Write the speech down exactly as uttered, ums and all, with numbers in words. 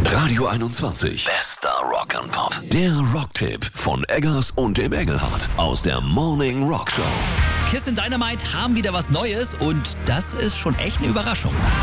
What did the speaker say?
Radio einundzwanzig. Bester Rock and Pop. Der Rocktipp von Eggers und dem Engelhardt aus der Morning Rock Show. Kiss in Dynamite haben wieder was Neues und das ist schon echt eine Überraschung.